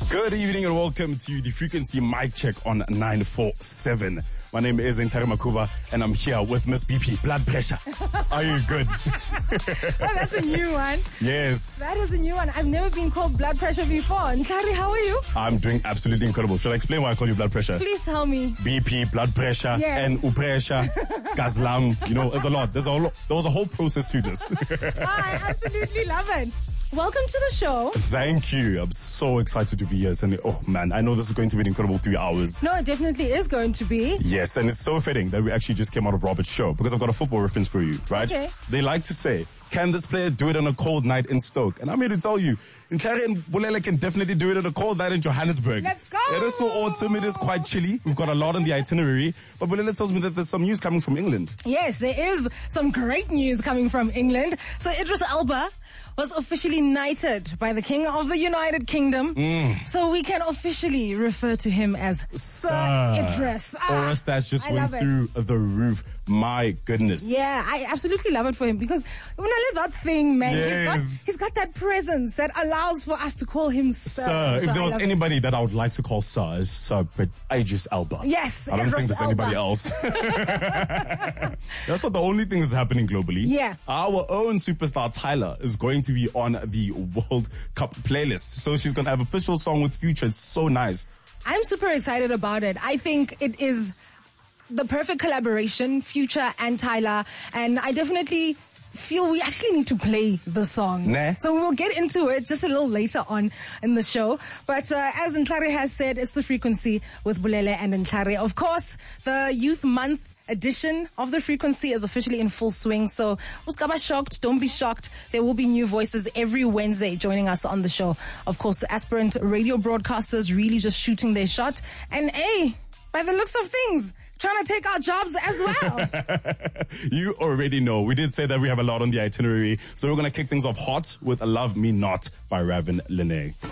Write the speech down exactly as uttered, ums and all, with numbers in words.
Good evening and welcome to the Frequency Mic Check on nine four seven. My name is Ntare Makuba and I'm here with Miss B P, Blood Pressure. Are you good? Oh, that's a new one. Yes. That is a new one. I've never been called Blood Pressure before. Ntare, how are you? I'm doing absolutely incredible. Should I explain why I call you Blood Pressure? Please tell me. B P, blood pressure, Yes. and upressure, gazlam. You know, there's a lot. There's a whole, there was a whole process to this. I absolutely love it. Welcome to the show. Thank you. I'm so excited to be here. And oh man, I know this is going to be an incredible three hours. No, it definitely is going to be. Yes, and it's so fitting that we actually just came out of Robert's show because I've got a football reference for you, right? Okay. They like to say, can this player do it on a cold night in Stoke? And I'm here to tell you, Ntare and Bulele can definitely do it on a cold night in Johannesburg. Let's go! It is so autumn, it is quite chilly. We've got a lot on the itinerary. But Bulele tells me that there's some news coming from England. Yes, there is some great news coming from England. So Idris Elba was officially knighted by the King of the United Kingdom. Mm. So we can officially refer to him as Sir, Sir. Idris. Or else that's just I went love it. through the roof. My goodness. Yeah, I absolutely love it for him because when I let that thing, man, he's, Yes. got, he's got that presence that allows for us to call him Sir. Sir, So if there I was love it. anybody that I would like to call Sir, is Sir Idris Elba. Yes, I don't Idris think there's Elba. anybody else. That's not the only thing that's happening globally. Yeah. Our own superstar Tyler is going to be on the World Cup playlist. So she's going to have an official song with Future. It's so nice. I'm super excited about it. I think it is the perfect collaboration, Future and Tyler, and I definitely feel we actually need to play the song. Nah. So we'll get into it just a little later on in the show. But uh, as Ntare has said, it's the Frequency with Bulele and Ntare. Of course, the Youth Month edition of the Frequency is officially in full swing. So uskaba shocked, don't be shocked. There will be new voices every Wednesday joining us on the show. Of course, the aspirant radio broadcasters really just shooting their shot. And hey, by the looks of things, trying to take our jobs as well. You already know. We did say that we have a lot on the itinerary. So we're going to kick things off hot with Love Me Not by Ravin Lene.